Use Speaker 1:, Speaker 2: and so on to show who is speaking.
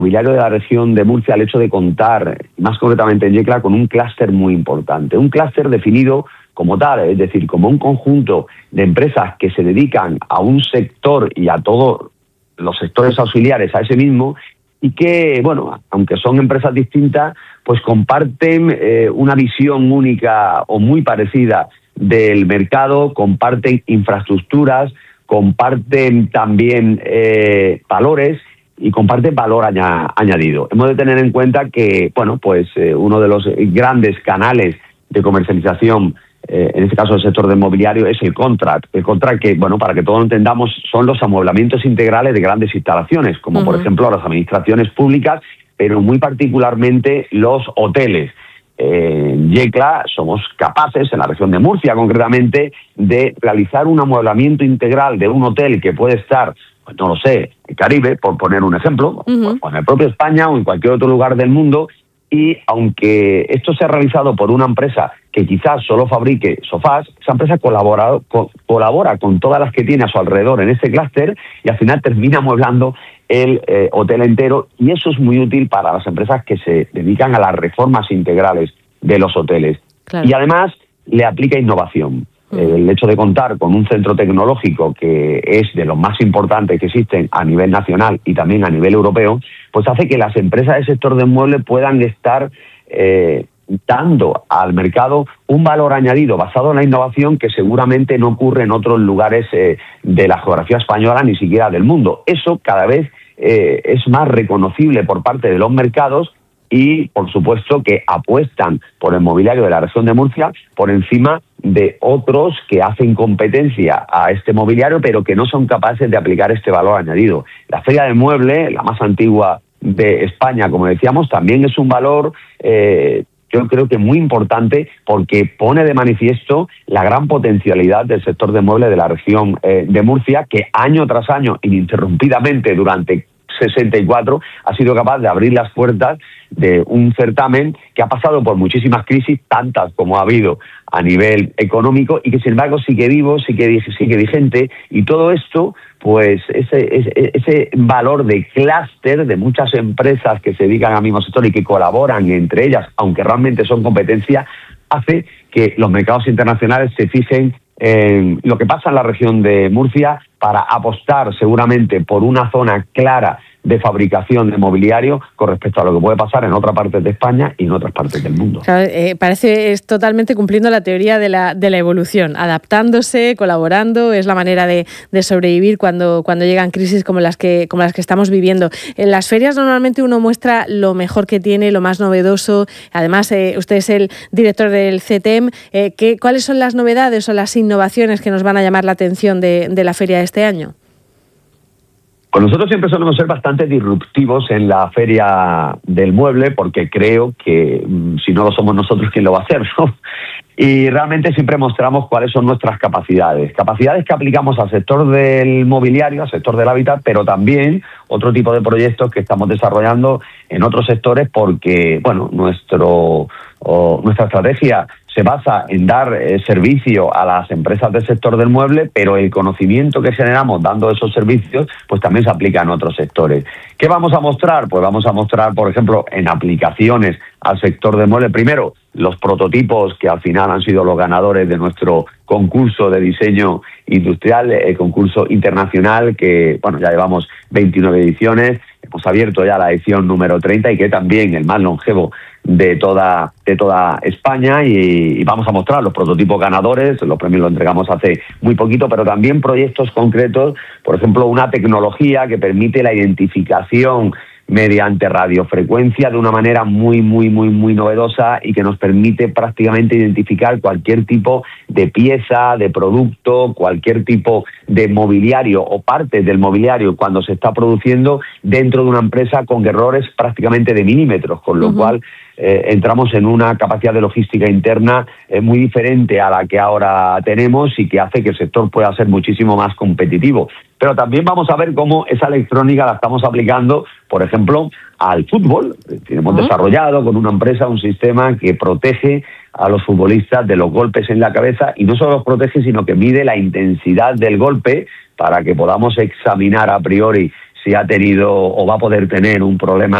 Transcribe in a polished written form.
Speaker 1: inmobiliario de la región de Murcia el hecho de contar, más concretamente en Yecla, con un clúster muy importante. Un clúster definido como tal, es decir, como un conjunto de empresas que se dedican a un sector y a todos los sectores auxiliares a ese mismo, y que, bueno, aunque son empresas distintas, pues comparten una visión única o muy parecida del mercado, comparten infraestructuras, comparten también valores y comparten valor añadido. Hemos de tener en cuenta que, bueno, pues uno de los grandes canales de comercialización, en este caso el sector del mobiliario, es el contract. El contract que, bueno, para que todos lo entendamos, son los amueblamientos integrales de grandes instalaciones, como por ejemplo las administraciones públicas, pero muy particularmente los hoteles. En Yecla somos capaces, en la región de Murcia concretamente, de realizar un amueblamiento integral de un hotel que puede estar, pues no lo sé, en Caribe, por poner un ejemplo, o en el propio España o en cualquier otro lugar del mundo. Y aunque esto sea realizado por una empresa que quizás solo fabrique sofás, esa empresa colabora con todas las que tiene a su alrededor en ese clúster y al final termina amueblando el hotel entero, y eso es muy útil para las empresas que se dedican a las reformas integrales de los hoteles. Claro. Y además le aplica innovación. El hecho de contar con un centro tecnológico que es de los más importantes que existen a nivel nacional y también a nivel europeo, pues hace que las empresas del sector del mueble puedan estar dando al mercado un valor añadido basado en la innovación que seguramente no ocurre en otros lugares de la geografía española, ni siquiera del mundo. Eso cada vez es más reconocible por parte de los mercados y, por supuesto, que apuestan por el mobiliario de la región de Murcia por encima de otros que hacen competencia a este mobiliario, pero que no son capaces de aplicar este valor añadido. La Feria del Mueble, la más antigua de España, como decíamos, también es un valor, yo creo que muy importante, porque pone de manifiesto la gran potencialidad del sector de mueble de la región de Murcia, que año tras año, ininterrumpidamente durante 64, ha sido capaz de abrir las puertas de un certamen que ha pasado por muchísimas crisis, tantas como ha habido a nivel económico, y que sin embargo sigue vivo, sigue vigente, y todo esto, pues ese valor de clúster de muchas empresas que se dedican al mismo sector y que colaboran entre ellas, aunque realmente son competencia, hace que los mercados internacionales se fijen en lo que pasa en la región de Murcia para apostar seguramente por una zona clara de fabricación de mobiliario con respecto a lo que puede pasar en otras partes de España y en otras partes del mundo.
Speaker 2: Claro, es totalmente cumpliendo la teoría de la evolución, adaptándose, colaborando, es la manera de sobrevivir cuando llegan crisis como las que estamos viviendo. En las ferias normalmente uno muestra lo mejor que tiene, lo más novedoso. Además, usted es el director del CETEM. ¿Cuáles son las novedades o las innovaciones que nos van a llamar la atención de la feria de este año?
Speaker 1: Pues nosotros siempre solemos ser bastante disruptivos en la Feria del Mueble, porque creo que si no lo somos nosotros, ¿quién lo va a hacer, no? Y realmente siempre mostramos cuáles son nuestras capacidades. Capacidades que aplicamos al sector del mobiliario, al sector del hábitat, pero también otro tipo de proyectos que estamos desarrollando en otros sectores, porque, bueno, nuestra estrategia se basa en dar servicio a las empresas del sector del mueble, pero el conocimiento que generamos dando esos servicios pues también se aplica en otros sectores. ¿Qué vamos a mostrar? Pues vamos a mostrar, por ejemplo, en aplicaciones al sector del mueble, primero, los prototipos que al final han sido los ganadores de nuestro concurso de diseño industrial, el concurso internacional, que bueno, ya llevamos 29 ediciones, hemos abierto ya la edición número 30 y que también el más longevo de toda España, y vamos a mostrar los prototipos ganadores. Los premios los entregamos hace muy poquito, pero también proyectos concretos, por ejemplo, una tecnología que permite la identificación mediante radiofrecuencia de una manera muy novedosa y que nos permite prácticamente identificar cualquier tipo de pieza, de producto, cualquier tipo de mobiliario o parte del mobiliario cuando se está produciendo dentro de una empresa con errores prácticamente de milímetros, con lo cual entramos en una capacidad de logística interna muy diferente a la que ahora tenemos y que hace que el sector pueda ser muchísimo más competitivo. Pero también vamos a ver cómo esa electrónica la estamos aplicando, por ejemplo, al fútbol. Hemos desarrollado con una empresa un sistema que protege a los futbolistas de los golpes en la cabeza, y no solo los protege, sino que mide la intensidad del golpe para que podamos examinar a priori si ha tenido o va a poder tener un problema